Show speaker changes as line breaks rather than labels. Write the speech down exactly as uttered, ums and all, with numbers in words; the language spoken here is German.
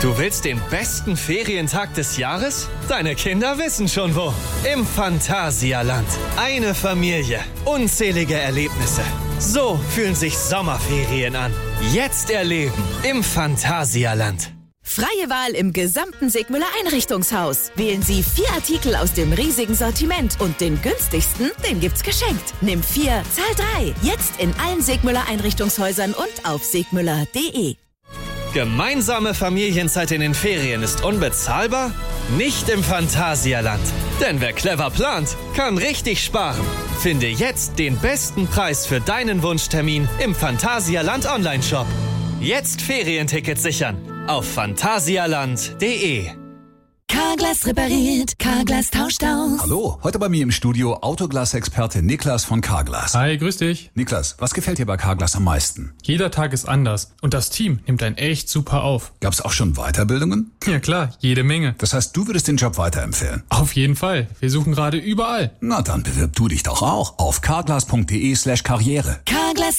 Du willst den besten Ferientag des Jahres? Deine Kinder wissen schon wo. Im Phantasialand. Eine Familie. Unzählige Erlebnisse. So fühlen sich Sommerferien an. Jetzt erleben im Phantasialand.
Freie Wahl im gesamten Sigmüller Einrichtungshaus. Wählen Sie vier Artikel aus dem riesigen Sortiment und den günstigsten, den gibt's geschenkt. Nimm vier, zahl drei. Jetzt in allen Sigmüller Einrichtungshäusern und auf sigmüller punkt de.
Gemeinsame Familienzeit in den Ferien ist unbezahlbar? Nicht im Phantasialand. Denn wer clever plant, kann richtig sparen. Finde jetzt den besten Preis für deinen Wunschtermin im Phantasialand Online-Shop. Jetzt Ferientickets sichern auf phantasialand punkt de.
Carglass repariert, Carglass tauscht aus.
Hallo, heute bei mir im Studio Autoglas-Experte Niklas von Carglass.
Hi, grüß dich.
Niklas, was gefällt dir bei Carglass am meisten?
Jeder Tag ist anders und das Team nimmt einen echt super auf.
Gab's auch schon Weiterbildungen?
Ja klar, jede Menge.
Das heißt, du würdest den Job weiterempfehlen?
Auf jeden Fall. Wir suchen gerade überall.
Na dann bewirb du dich doch auch auf carglass punkt de slash karriere.
Carglass